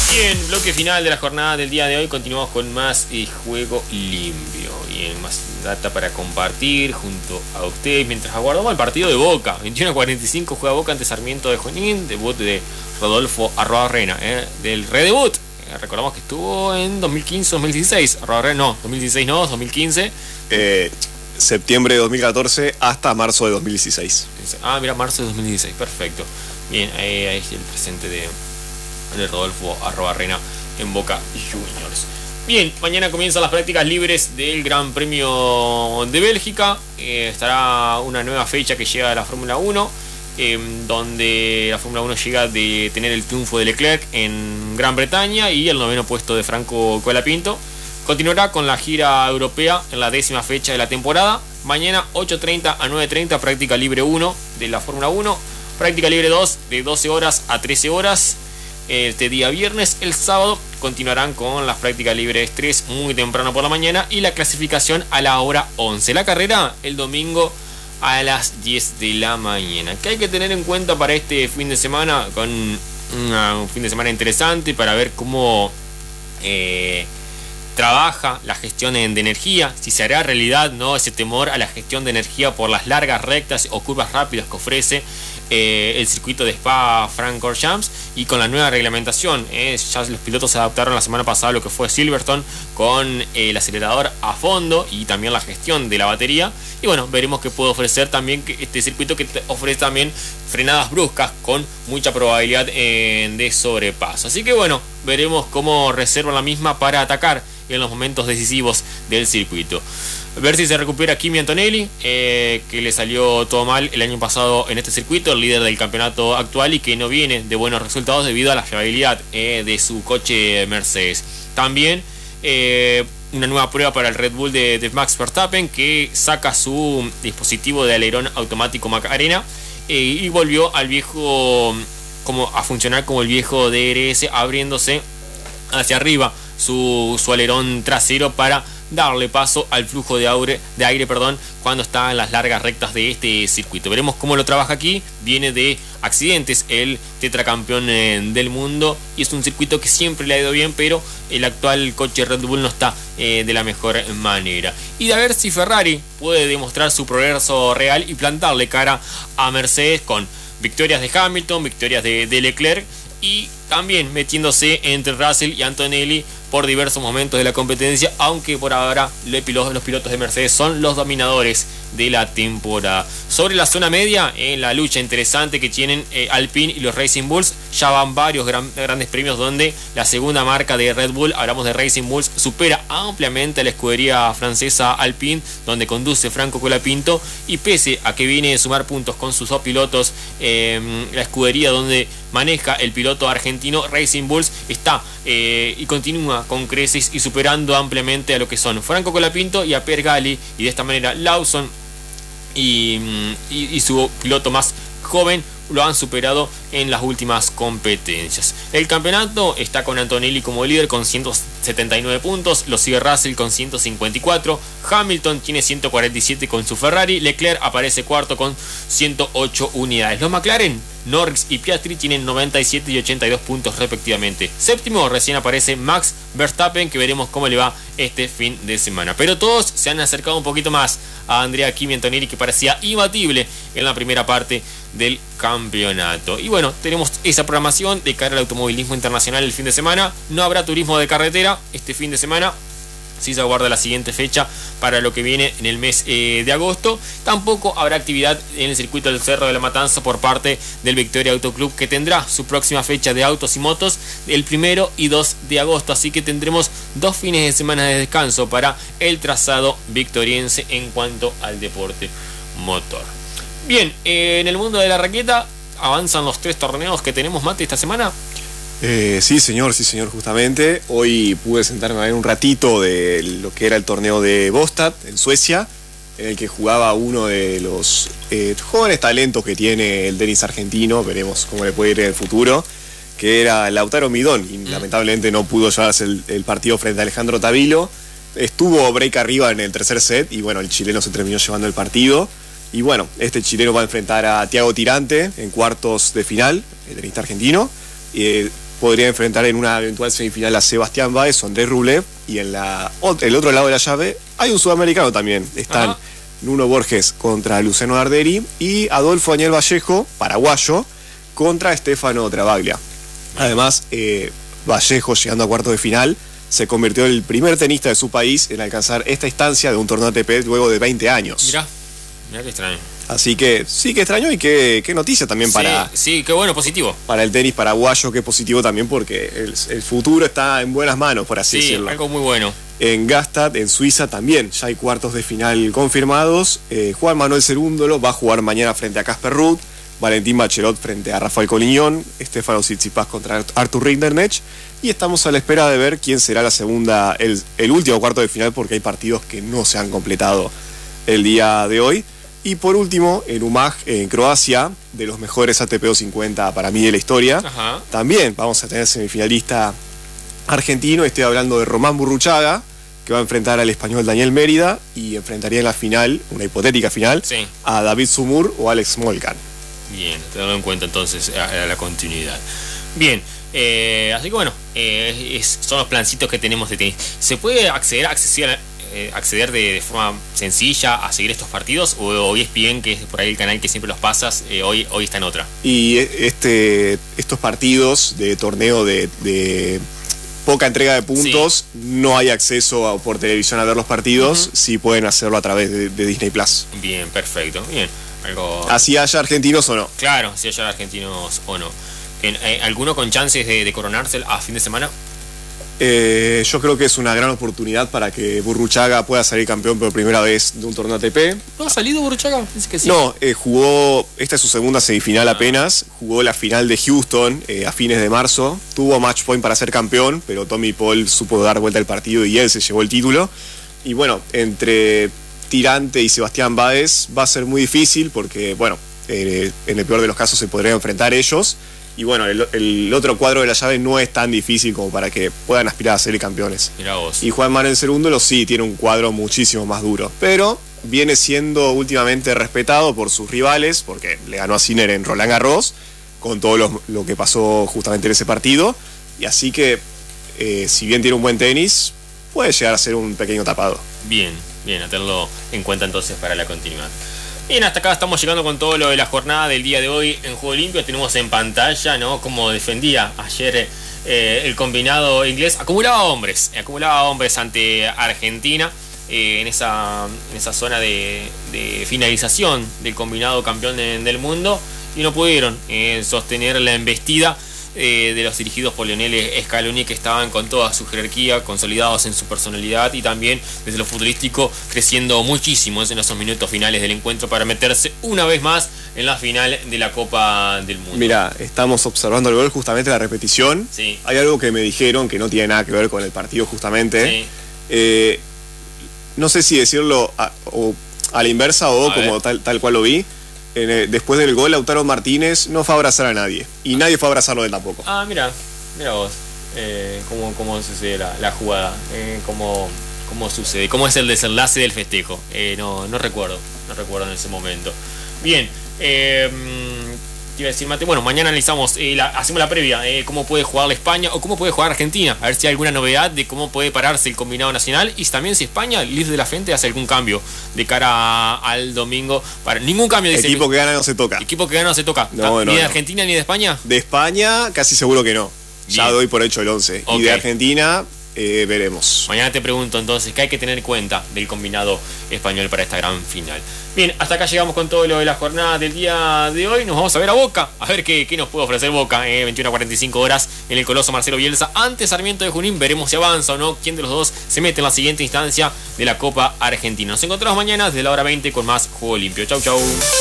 Bien, bloque final de la jornada del día de hoy. Continuamos con más juego limpio. Bien, más data para compartir junto a ustedes mientras aguardamos el partido de Boca. 21:45 juega Boca ante Sarmiento de Junín. Debut de Rodolfo Arruabarrena, del redebut. Recordamos que estuvo en 2015-2016. Arruabarrena no, 2016 no, 2015. Septiembre de 2014 hasta marzo de 2016. Mira, marzo de 2016, perfecto. Bien, ahí es el presente de Rodolfo Arruabarrena en Boca Juniors. Bien, mañana comienzan las prácticas libres del Gran Premio de Bélgica. Estará una nueva fecha que llega a la Fórmula 1, donde la Fórmula 1 llega de tener el triunfo de Leclerc en Gran Bretaña y el 9º puesto de Franco Colapinto. Continuará con la gira europea en la 10ª fecha de la temporada. Mañana 8:30 a 9:30 práctica libre 1 de la Fórmula 1. Práctica libre 2 de 12 horas a 13 horas. Este día viernes. El sábado continuarán con las prácticas libres 3 muy temprano por la mañana y la clasificación a la hora 11. La carrera el domingo a las 10 de la mañana. ¿Qué hay que tener en cuenta para este fin de semana? Con un fin de semana interesante para ver cómo trabaja la gestión de energía, si se hará realidad, ¿no?, ese temor a la gestión de energía por las largas rectas o curvas rápidas que ofrece el circuito de Spa-Francorchamps, y con la nueva reglamentación. Ya los pilotos se adaptaron la semana pasada a lo que fue Silverstone con el acelerador a fondo y también la gestión de la batería. Y bueno, veremos qué puede ofrecer también este circuito, que ofrece también frenadas bruscas con mucha probabilidad de sobrepaso. Así que bueno, veremos cómo reserva la misma para atacar en los momentos decisivos del circuito. Ver si se recupera Kimi Antonelli, que le salió todo mal el año pasado en este circuito, el líder del campeonato actual, y que no viene de buenos resultados debido a la fiabilidad de su coche Mercedes. También una nueva prueba para el Red Bull de Max Verstappen, que saca su dispositivo de alerón automático Macarena y volvió al viejo, a funcionar como el viejo DRS, abriéndose hacia arriba su alerón trasero para darle paso al flujo de aire cuando está en las largas rectas de este circuito. Veremos cómo lo trabaja aquí. Viene de accidentes el tetracampeón del mundo, y es un circuito que siempre le ha ido bien, pero el actual coche Red Bull no está de la mejor manera. Y de ver si Ferrari puede demostrar su progreso real y plantarle cara a Mercedes con victorias de Hamilton, victorias de Leclerc, y también metiéndose entre Russell y Antonelli por diversos momentos de la competencia, aunque por ahora los pilotos de Mercedes son los dominadores de la temporada. Sobre la zona media, en la lucha interesante que tienen Alpine y los Racing Bulls, ya van varios grandes premios donde la segunda marca de Red Bull, hablamos de Racing Bulls, supera ampliamente a la escudería francesa Alpine, donde conduce Franco Colapinto, y pese a que viene a sumar puntos con sus dos pilotos, la escudería donde maneja el piloto argentino, Racing Bulls está y continúa con creces y superando ampliamente a lo que son Franco Colapinto y a Pierre Gasly, y de esta manera Lawson y su piloto más joven lo han superado en las últimas competencias. El campeonato está con Antonelli como líder con 179 puntos, lo sigue Russell con 154, Hamilton tiene 147 con su Ferrari, Leclerc aparece cuarto con 108 unidades. Los McLaren, Norris y Piastri tienen 97 y 82 puntos respectivamente. Séptimo recién aparece Max Verstappen, que veremos cómo le va este fin de semana. Pero todos se han acercado un poquito más a Andrea Kimi Antonelli, que parecía imbatible en la primera parte del campeonato. Y bueno, tenemos esa programación de cara al automovilismo internacional el fin de semana. No habrá turismo de carretera este fin de semana. Sí se aguarda la siguiente fecha para lo que viene en el mes de agosto. Tampoco habrá actividad en el circuito del Cerro de la Matanza por parte del Victoria Auto Club, que tendrá su próxima fecha de autos y motos el 1 y 2 de agosto. Así que tendremos 2 fines de semana de descanso para el trazado victoriense en cuanto al deporte motor. Bien, en el mundo de la raqueta avanzan los 3 torneos que tenemos, Mate, esta semana. Sí señor, justamente. Hoy pude sentarme a ver un ratito de lo que era el torneo de Båstad en Suecia, en el que jugaba uno de los jóvenes talentos que tiene el tenis argentino. Veremos cómo le puede ir en el futuro, que era Lautaro Midón, y lamentablemente no pudo llevarse el partido frente a Alejandro Tavilo. Estuvo break arriba en el tercer set y bueno, el chileno se terminó llevando el partido. Y bueno, este chileno va a enfrentar a Thiago Tirante en cuartos de final, el tenista argentino. podría enfrentar en una eventual semifinal a Sebastián Báez o Andrés Rublev. Y en el otro lado de la llave hay un sudamericano también. Están Nuno Borges contra Luciano Arderi y Adolfo Daniel Vallejo, paraguayo, contra Stefano Travaglia. Además, Vallejo, llegando a cuartos de final, se convirtió en el primer tenista de su país en alcanzar esta instancia de un torneo ATP luego de 20 años. Mirá qué extraño. Así que sí, que extraño y qué noticia también para... Sí, qué bueno, positivo. Para el tenis paraguayo, qué positivo también porque el futuro está en buenas manos, por así decirlo. Sí, algo muy bueno. En Gstaad, en Suiza, también ya hay cuartos de final confirmados. Juan Manuel Cerúndolo va a jugar mañana frente a Casper Ruud, Valentín Bachelot frente a Rafael Coliñón, Stefano Tsitsipas contra Arthur Rinderknecht. Y estamos a la espera de ver quién será el último cuarto de final, porque hay partidos que no se han completado el día de hoy. Y por último, en Umag, en Croacia, de los mejores ATP 50 para mí de la historia, también vamos a tener semifinalista argentino. Estoy hablando de Román Burruchaga, que va a enfrentar al español Daniel Mérida y enfrentaría en la final, una hipotética final, a David Sumur o Alex Molcan. Bien, tenerlo en cuenta entonces a la continuidad. Bien, así que bueno, son los plancitos que tenemos de tenis. ¿Se puede acceder de forma sencilla a seguir estos partidos? ¿O hoy es bien, que es por ahí el canal que siempre los pasas, hoy está en otra? Y estos partidos de torneo de poca entrega de puntos, no hay acceso por televisión a ver los partidos, sí pueden hacerlo a través de Disney Plus. Bien, perfecto, bien. Así haya argentinos o no. Claro, si haya argentinos o no. Bien, ¿alguno con chances de coronarse a fin de semana? Yo creo que es una gran oportunidad para que Burruchaga pueda salir campeón por primera vez de un torneo ATP. ¿No ha salido Burruchaga? Dice que sí. No, jugó, esta es su segunda semifinal apenas, jugó la final de Houston a fines de marzo, tuvo match point para ser campeón, pero Tommy Paul supo dar vuelta al partido y él se llevó el título. Y bueno, entre Tirante y Sebastián Báez va a ser muy difícil porque, bueno, en el peor de los casos se podrían enfrentar ellos. Y bueno, el otro cuadro de la llave no es tan difícil como para que puedan aspirar a ser campeones. Mirá vos. Y Juan Manuel Cerúndolo sí tiene un cuadro muchísimo más duro, pero viene siendo últimamente respetado por sus rivales, porque le ganó a Sinner en Roland Garros, con todo lo que pasó justamente en ese partido. Y así que, si bien tiene un buen tenis, puede llegar a ser un pequeño tapado. Bien, a tenerlo en cuenta entonces para la continuidad. Bien, hasta acá estamos llegando con todo lo de la jornada del día de hoy en Juego Limpio. Tenemos en pantalla, ¿no?, cómo defendía ayer el combinado inglés. Acumulaba hombres ante Argentina en esa zona de finalización del combinado campeón del mundo, y no pudieron sostener la embestida de los dirigidos por Lionel Scaloni, que estaban con toda su jerarquía, consolidados en su personalidad y también desde lo futbolístico creciendo muchísimo en esos minutos finales del encuentro para meterse una vez más en la final de la Copa del Mundo. Mira, estamos observando el gol, justamente la repetición. Sí. Hay algo que me dijeron que no tiene nada que ver con el partido justamente. Sí. No sé si decirlo a la inversa o como tal cual lo vi. Después del gol, Lautaro Martínez no fue a abrazar a nadie y nadie fue a abrazarlo de él tampoco. Mira vos, cómo sucede la jugada, cómo sucede, cómo es el desenlace del festejo. No recuerdo en ese momento. Bien, iba a decir, Mate, bueno, mañana analizamos, hacemos la previa, cómo puede jugar la España o cómo puede jugar Argentina, a ver si hay alguna novedad de cómo puede pararse el combinado nacional, y también si España, Luis de la Fuente, hace algún cambio de cara al domingo. Ningún cambio, dice. Equipo que gana no se toca. Equipo que gana no se toca. ¿Ni de Argentina ni de España? De España casi seguro que no. Bien. Ya doy por hecho el 11. Okay. Y de Argentina veremos. Mañana te pregunto entonces qué hay que tener en cuenta del combinado español para esta gran final. Bien, hasta acá llegamos con todo lo de la jornada del día de hoy. Nos vamos a ver a Boca, a ver qué nos puede ofrecer Boca. 21 a 45 horas en el Coloso Marcelo Bielsa ante Sarmiento de Junín. Veremos si avanza o no, quién de los dos se mete en la siguiente instancia de la Copa Argentina. Nos encontramos mañana desde la hora 20 con más Juego Limpio. Chau.